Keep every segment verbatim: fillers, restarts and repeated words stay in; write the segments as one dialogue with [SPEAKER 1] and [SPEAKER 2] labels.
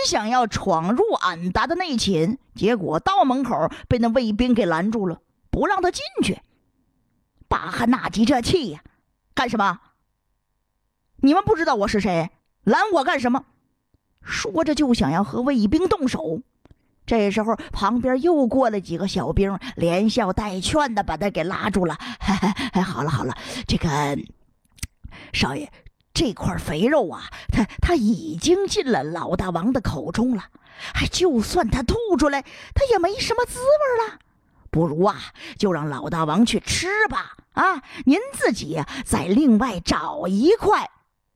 [SPEAKER 1] 想要闯入俺达的内寝，结果到门口被那卫兵给拦住了，不让他进去。巴汉纳吉这气呀，干什么？你们不知道我是谁，拦我干什么？说着就想要和卫兵动手。这时候旁边又过来几个小兵，连笑带劝的把他给拉住了。好了好了，这个少爷，这块肥肉啊，他他已经进了老大王的口中了，就算他吐出来，他也没什么滋味了。不如啊，就让老大王去吃吧。啊，您自己啊，再另外找一块。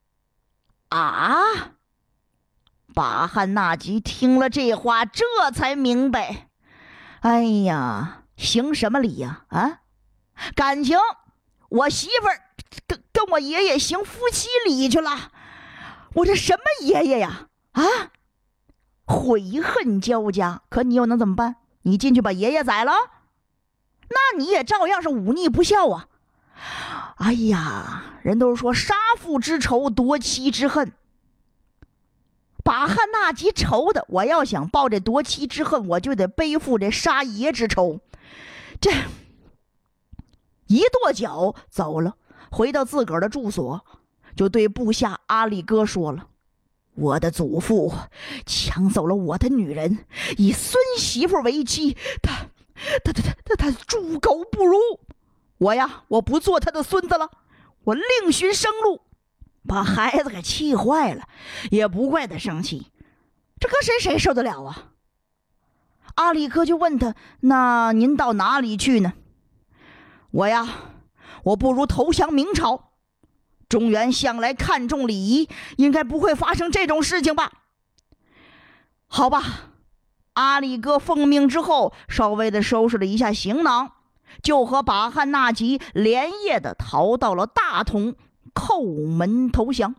[SPEAKER 1] 啊！巴汉纳吉听了这话，这才明白，哎呀，行什么礼呀？啊，啊，感情我媳妇儿跟跟我爷爷行夫妻礼去了，我这什么爷爷呀？啊，悔恨交加。可你又能怎么办？你进去把爷爷宰了，那你也照样是忤逆不孝啊！哎呀，人都说杀父之仇，夺妻之恨。巴汉纳吉愁的，我要想报这夺妻之恨，我就得背负这杀爷之仇。这一跺脚走了，回到自个儿的住所，就对部下阿里哥说了：我的祖父抢走了我的女人，以孙媳妇为妻，他他他他他猪狗不如。我呀，我不做他的孙子了，我另寻生路。把孩子给气坏了，也不怪他生气，这搁谁谁受得了啊？阿里哥就问他：那您到哪里去呢？我呀，我不如投降明朝。中原向来看重礼仪，应该不会发生这种事情吧？好吧，阿里哥奉命之后，稍微的收拾了一下行囊，就和巴汉纳吉连夜的逃到了大同，叩门投降。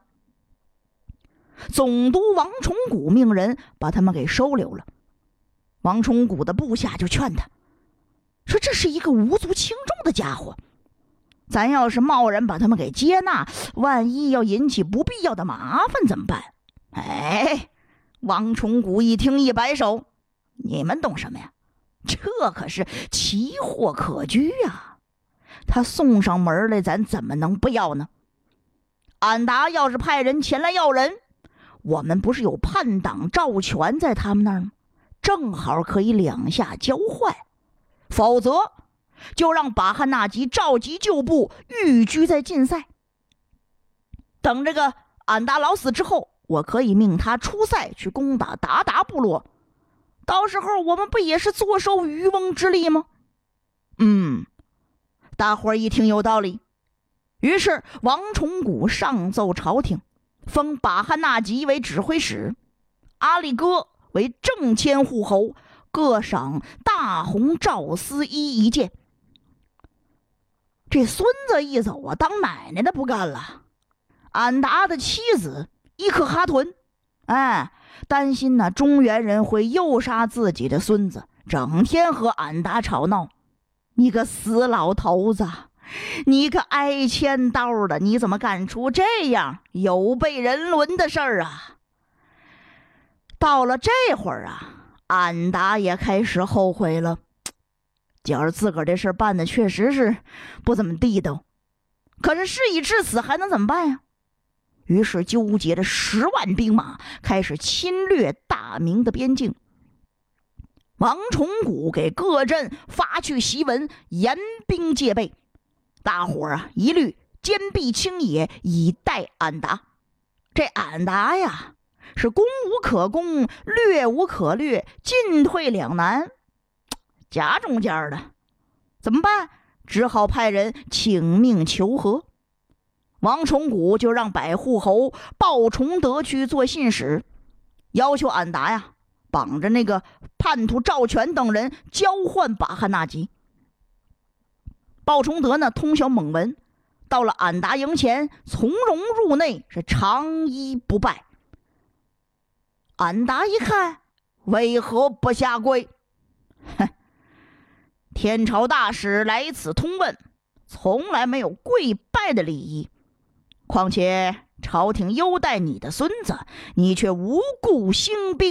[SPEAKER 1] 总督王崇古命人把他们给收留了。王崇古的部下就劝他说：这是一个无足轻重的家伙，咱要是贸然把他们给接纳，万一要引起不必要的麻烦怎么办？哎，王崇古一听一摆手：你们懂什么呀？这可是奇货可居啊，他送上门来，咱怎么能不要呢？俺达要是派人前来要人，我们不是有叛党赵全在他们那儿吗？正好可以两下交换。否则就让巴汉纳吉召集旧部，寓居在晋塞。等这个俺达老死之后，我可以命他出塞去攻打鞑靼部落，到时候我们不也是坐收渔翁之利吗？嗯，大伙儿一听有道理。于是王崇古上奏朝廷，封巴汉纳吉为指挥使，阿里哥为正千户侯，各赏大红赵丝衣一件。这孙子一走啊，当奶奶的不干了。俺达的妻子伊可哈屯，哎，担心呢中原人会诱杀自己的孙子，整天和俺达吵闹。你个死老头子，你可挨千刀的，你怎么干出这样有悖人伦的事儿啊？到了这会儿啊，俺达也开始后悔了，觉着自个儿这事儿办的确实是不怎么地道，可是事已至此，还能怎么办呀？于是纠结着十万兵马，开始侵略大明的边境。王崇古给各镇发去檄文，严兵戒备，大伙儿啊一律坚壁清野，以待俺达。这俺达呀，是攻无可攻，略无可略，进退两难，夹中间的，怎么办？只好派人请命求和。王崇古就让百户侯鲍崇德去做信使，要求俺达呀绑着那个叛徒赵全等人交换巴汉纳吉。鲍崇德呢通晓蒙文，到了俺达营前，从容入内，是长揖不拜。俺达一看，为何不下跪？哼，天朝大使来此通问，从来没有跪拜的礼仪。况且朝廷优待你的孙子，你却无故兴兵。